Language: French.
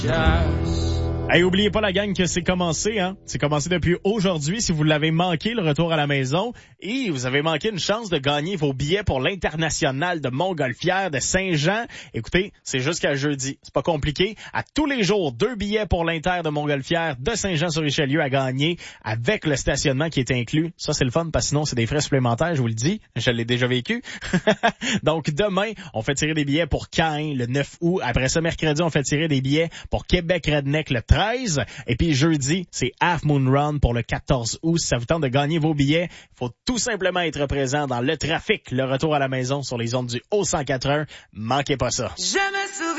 Hey, oubliez pas la gang que c'est commencé, hein. C'est commencé depuis aujourd'hui. Si vous l'avez manqué, le retour à la maison, et vous avez manqué une chance de gagner vos billets pour l'International de Montgolfière de Saint-Jean. Écoutez, c'est jusqu'à jeudi. C'est pas compliqué. À tous les jours, 2 billets pour l'Inter de Montgolfière de Saint-Jean-sur-Richelieu à gagner avec le stationnement qui est inclus. Ça, c'est le fun parce que sinon, c'est des frais supplémentaires, je vous le dis. Je l'ai déjà vécu. Donc, demain, on fait tirer des billets pour Caen le 9 août. Après ça, mercredi, on fait tirer des billets pour Québec Redneck le 13. Et puis jeudi, c'est Half Moon Run pour le 14 août. Si ça vous tente de gagner vos billets, il faut tout simplement être présent dans le trafic, le retour à la maison sur les ondes du Haut 104.1. Manquez pas ça. Je me souviens.